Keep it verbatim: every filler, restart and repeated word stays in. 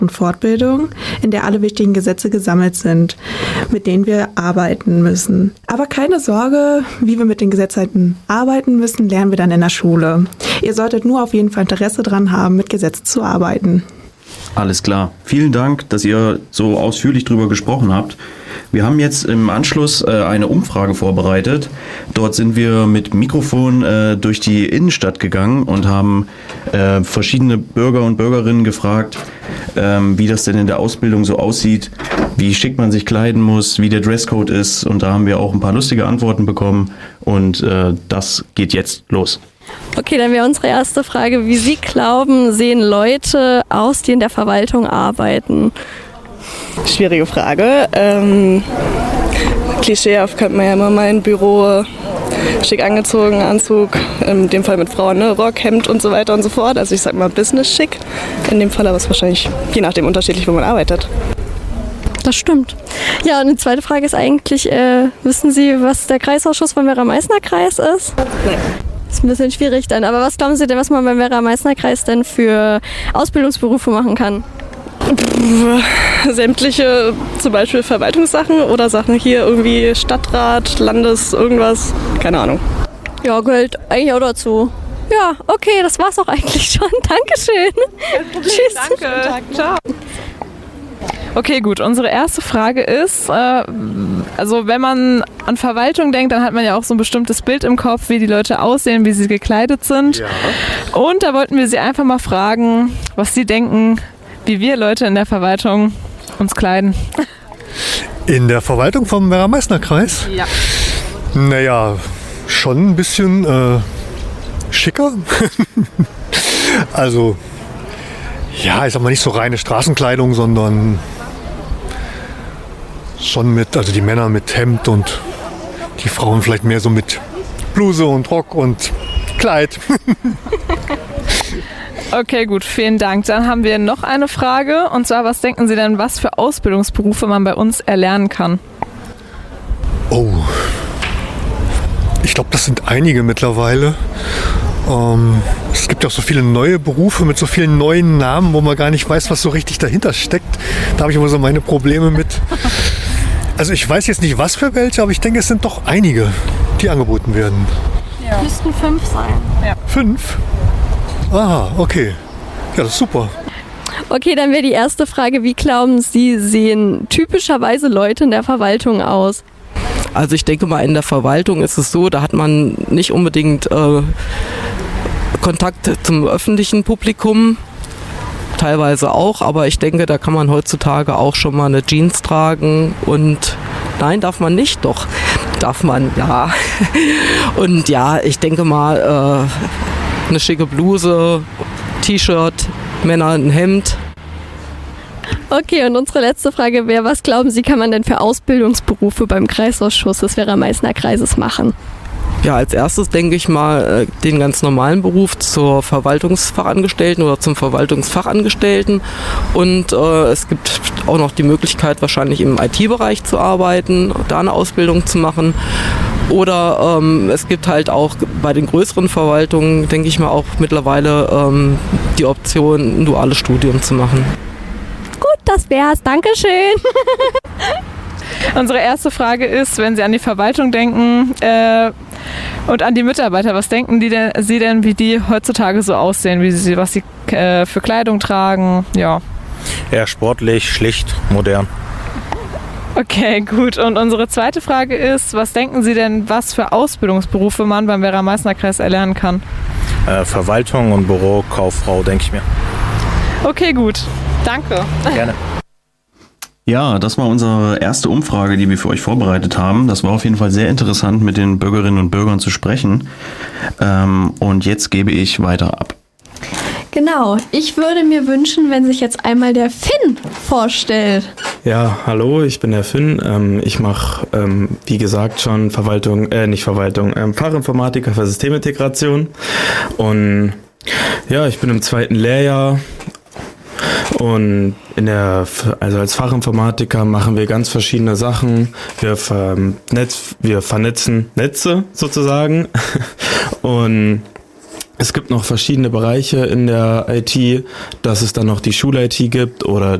und Fortbildung, in der alle wichtigen Gesetze gesammelt sind, mit denen wir arbeiten müssen. Aber keine Sorge, wie wir mit den Gesetzen arbeiten müssen, lernen wir dann in der Schule. Ihr solltet nur auf jeden Fall Interesse daran haben, mit Gesetzen zu arbeiten. Alles klar. Vielen Dank, dass ihr so ausführlich drüber gesprochen habt. Wir haben jetzt im Anschluss äh, eine Umfrage vorbereitet. Dort sind wir mit Mikrofon äh, durch die Innenstadt gegangen und haben äh, verschiedene Bürger und Bürgerinnen gefragt, ähm, wie das denn in der Ausbildung so aussieht, wie schick man sich kleiden muss, wie der Dresscode ist. Und da haben wir auch ein paar lustige Antworten bekommen. Und äh, das geht jetzt los. Okay, dann wäre unsere erste Frage, wie Sie glauben, sehen Leute aus, die in der Verwaltung arbeiten? Schwierige Frage. Ähm, klischeehaft könnte man ja immer mein Büro schick angezogen, Anzug, in dem Fall mit Frauen, ne? Rock, Hemd und so weiter und so fort. Also ich sag mal Business schick. In dem Fall aber ist es wahrscheinlich je nachdem unterschiedlich, wo man arbeitet. Das stimmt. Ja, und die zweite Frage ist eigentlich, äh, wissen Sie, was der Kreisausschuss vom Werra-Meißner-Kreis ist? Nein. Das ist ein bisschen schwierig dann, aber was glauben Sie denn, was man beim Werra-Meißner-Kreis denn für Ausbildungsberufe machen kann? Sämtliche, zum Beispiel Verwaltungssachen oder Sachen hier irgendwie Stadtrat, Landes, irgendwas, keine Ahnung. Ja, gehört eigentlich auch dazu. Ja, okay, das war's auch eigentlich schon. Dankeschön. Tschüss. Danke. Ciao. Okay, gut. Unsere erste Frage ist, äh, also wenn man an Verwaltung denkt, dann hat man ja auch so ein bestimmtes Bild im Kopf, wie die Leute aussehen, wie sie gekleidet sind. Ja. Und da wollten wir Sie einfach mal fragen, was Sie denken, wie wir Leute in der Verwaltung uns kleiden. In der Verwaltung vom Werra-Meißner-Kreis? Ja. Naja, schon ein bisschen äh, schicker. Also, ja, ich sag mal nicht so reine Straßenkleidung, sondern schon mit, also die Männer mit Hemd und die Frauen vielleicht mehr so mit Bluse und Rock und Kleid. Okay, gut, vielen Dank. Dann haben wir noch eine Frage. Und zwar, was denken Sie denn, was für Ausbildungsberufe man bei uns erlernen kann? Oh, ich glaube, das sind einige mittlerweile. Ähm, es gibt ja auch so viele neue Berufe mit so vielen neuen Namen, wo man gar nicht weiß, was so richtig dahinter steckt. Da habe ich immer so meine Probleme mit. Also ich weiß jetzt nicht, was für welche, aber ich denke, es sind doch einige, die angeboten werden. Ja. Müssten fünf sein. Ja. Fünf? Aha, okay. Ja, das ist super. Okay, dann wäre die erste Frage, wie glauben Sie, sehen typischerweise Leute in der Verwaltung aus? Also ich denke mal, in der Verwaltung ist es so, da hat man nicht unbedingt äh, Kontakt zum öffentlichen Publikum, teilweise auch, aber ich denke, da kann man heutzutage auch schon mal eine Jeans tragen und nein, darf man nicht, doch, darf man, ja. Und ja, ich denke mal, äh, eine schicke Bluse, T-Shirt, Männer ein Hemd. Okay, und unsere letzte Frage wäre, was glauben Sie, kann man denn für Ausbildungsberufe beim Kreisausschuss des Werra-Meißner-Kreises machen? Ja, als erstes denke ich mal den ganz normalen Beruf zur Verwaltungsfachangestellten oder zum Verwaltungsfachangestellten. Und äh, es gibt auch noch die Möglichkeit, wahrscheinlich im I T-Bereich zu arbeiten, da eine Ausbildung zu machen. Oder ähm, es gibt halt auch bei den größeren Verwaltungen, denke ich mal, auch mittlerweile ähm, die Option, ein duales Studium zu machen. Gut, das wär's. Dankeschön. Unsere erste Frage ist, wenn Sie an die Verwaltung denken äh, und an die Mitarbeiter, was denken die denn, Sie denn, wie die heutzutage so aussehen, wie sie, was sie äh, für Kleidung tragen? Ja. Eher sportlich, schlicht, modern. Okay, gut. Und unsere zweite Frage ist, was denken Sie denn, was für Ausbildungsberufe man beim Werra-Meißner-Kreis erlernen kann? Äh, Verwaltung und Bürokauffrau, denke ich mir. Okay, gut. Danke. Gerne. Ja, das war unsere erste Umfrage, die wir für euch vorbereitet haben. Das war auf jeden Fall sehr interessant, mit den Bürgerinnen und Bürgern zu sprechen. Ähm, und jetzt gebe ich weiter ab. Genau, ich würde mir wünschen, wenn sich jetzt einmal der Finn vorstellt. Ja, hallo, ich bin der Finn. Ähm, ich mache, ähm, wie gesagt, schon Verwaltung, äh, nicht Verwaltung, ähm, Fachinformatiker für Systemintegration. Und ja, ich bin im zweiten Lehrjahr. Und in der, also als Fachinformatiker machen wir ganz verschiedene Sachen. Wir, vernetz, wir vernetzen Netze sozusagen. Und es gibt noch verschiedene Bereiche in der I T, dass es dann noch die Schul-I T gibt oder